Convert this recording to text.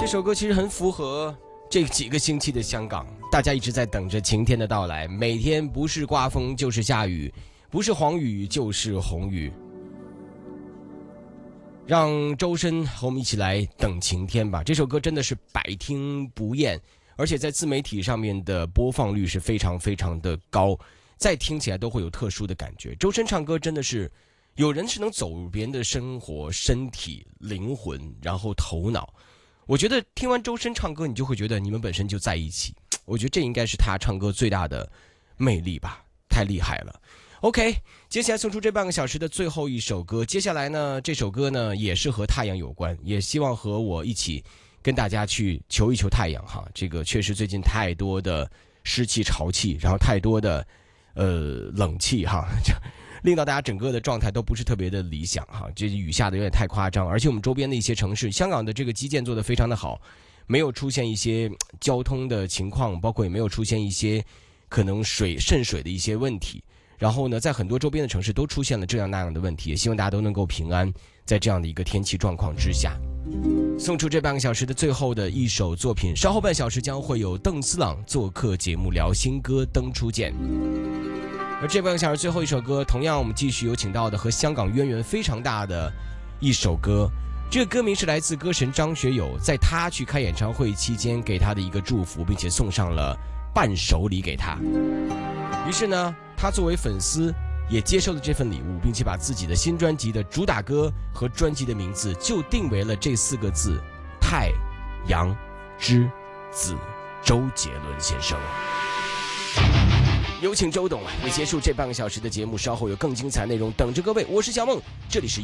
这首歌其实很符合这几个星期的香港，大家一直在等着晴天的到来，每天不是刮风就是下雨，不是黄雨就是红雨。让周深和我们一起来等晴天吧。这首歌真的是百听不厌，而且在自媒体上面的播放率是非常非常的高，再听起来都会有特殊的感觉。周深唱歌真的是，有人是能走入别人的生活、身体、灵魂，然后头脑。我觉得听完周深唱歌，你就会觉得你们本身就在一起。我觉得这应该是他唱歌最大的魅力吧，太厉害了。OK， 接下来送出这半个小时的最后一首歌。接下来呢，这首歌呢也是和太阳有关，也希望和我一起跟大家去求一求太阳哈。这个确实最近太多的湿气潮气，然后太多的冷气哈，令到大家整个的状态都不是特别的理想哈。这雨下的有点太夸张，而且我们周边的一些城市，香港的这个基建做得非常的好，没有出现一些交通的情况，包括也没有出现一些可能渗水的一些问题。然后呢，在很多周边的城市都出现了这样那样的问题，也希望大家都能够平安，在这样的一个天气状况之下。送出这半个小时的最后的一首作品，稍后半小时将会有邓斯朗做客节目聊新歌登初见。而这半个小时最后一首歌，同样我们继续有请到的和香港渊源非常大的一首歌，这个歌名是来自歌神张学友在他去开演唱会期间给他的一个祝福，并且送上了伴手礼给他。于是呢，他作为粉丝也接受了这份礼物，并且把自己的新专辑的主打歌和专辑的名字就定为了这4个字：太阳之子周杰伦先生。有请周董为结束这半个小时的节目，稍后有更精彩内容等着各位。我是小梦，这里是